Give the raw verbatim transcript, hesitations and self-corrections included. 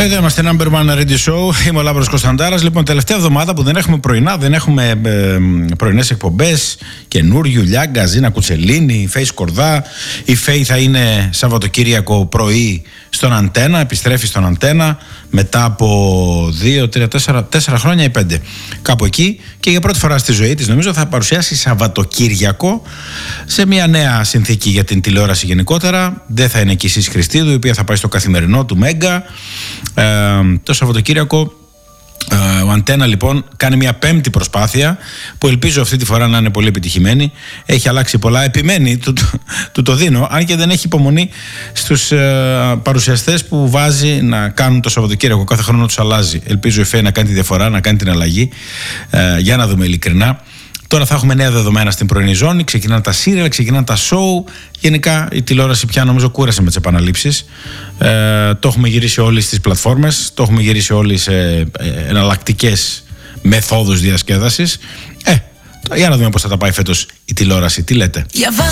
Εδώ είμαστε, Number One Radio Show. Είμαι ο Λάμπρος Κωνσταντάρας. Λοιπόν, τελευταία εβδομάδα που δεν έχουμε πρωινά, δεν έχουμε ε, πρωινές εκπομπές. Καινούριου, Λιάγκα, Ζήνα Κουτσελίνη, η Φέη Σκορδά. Η Φέη θα είναι Σαββατοκύριακο πρωί στον Αντένα, επιστρέφει στον Αντένα μετά από δύο, τρία, τέσσερα, τέσσερα χρόνια ή πέντε. Κάπου εκεί. Και για πρώτη φορά στη ζωή της, νομίζω, θα παρουσιάσει Σαββατοκύριακο σε μια νέα συνθήκη για την τηλεόραση γενικότερα. Δεν θα είναι εκεί η Σύση Χριστίδου, η οποία θα πάει στο καθημερινό του Μέγκα. Ε, το Σαββατοκύριακο ε, ο Αντένα λοιπόν κάνει μια πέμπτη προσπάθεια που ελπίζω αυτή τη φορά να είναι πολύ επιτυχημένη. Έχει αλλάξει πολλά, επιμένει, του, του, του το δίνω, αν και δεν έχει υπομονή στους ε, παρουσιαστές που βάζει να κάνουν το Σαββατοκύριακο. Κάθε χρόνο τους αλλάζει. Ελπίζω η Φέη να κάνει τη διαφορά, να κάνει την αλλαγή, ε, για να δούμε ειλικρινά. Τώρα θα έχουμε νέα δεδομένα στην πρωινή ζώνη. Ξεκινάνε τα σύριαλ, ξεκινάνε τα show. Γενικά η τηλεόραση πια νομίζω κούρασε με τις επαναλήψεις. Ε, το έχουμε γυρίσει όλοι στις πλατφόρμες. Το έχουμε γυρίσει όλοι σε ε, εναλλακτικές μεθόδους διασκέδασης. Ε, για να δούμε πώς θα τα πάει φέτος η τηλεόραση. Τι λέτε?